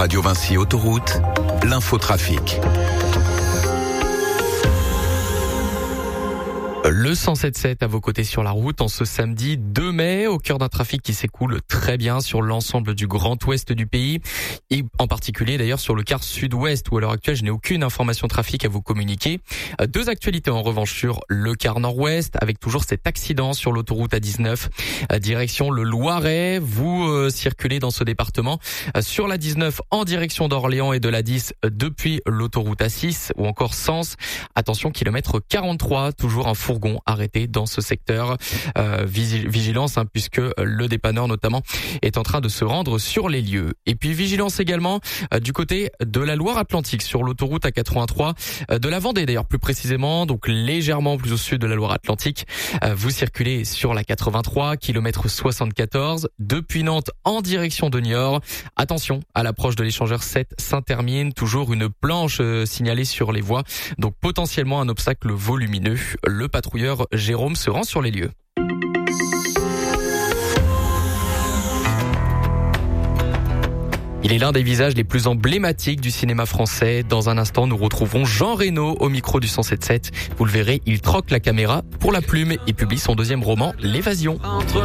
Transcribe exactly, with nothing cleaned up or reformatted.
Radio Vinci Autoroute, l'infotrafic. Le cent sept sept à vos côtés sur la route en ce samedi deux mai, au cœur d'un trafic qui s'écoule très bien sur l'ensemble du grand ouest du pays, et en particulier d'ailleurs sur le quart sud-ouest où à l'heure actuelle je n'ai aucune information trafic à vous communiquer. Deux actualités en revanche sur le quart nord-ouest, avec toujours cet accident sur l'autoroute A dix-neuf, direction le Loiret. Vous euh, circulez dans ce département sur la dix-neuf en direction d'Orléans et de la dix depuis l'autoroute A six ou encore Sens. Attention, kilomètre quarante-trois, toujours un fourgon arrêté dans ce secteur. Euh, vigilance hein, puisque le dépanneur notamment est en train de se rendre sur les lieux. Et puis vigilance également euh, du côté de la Loire-Atlantique sur l'autoroute A quatre-vingt-trois, euh, de la Vendée d'ailleurs plus précisément, donc légèrement plus au sud de la Loire-Atlantique. Euh, vous circulez sur la quatre-vingt-trois, kilomètre soixante-quatorze, depuis Nantes en direction de Niort. Attention, à l'approche de l'échangeur sept Saint-Hermine, toujours une planche euh, signalée sur les voies, donc potentiellement un obstacle volumineux. Le patrouilleur Jérôme se rend sur les lieux. Il est l'un des visages les plus emblématiques du cinéma français. Dans un instant, nous retrouverons Jean Reno au micro du cent sept sept. Vous le verrez, il troque la caméra pour la plume et publie son deuxième roman, L'Évasion.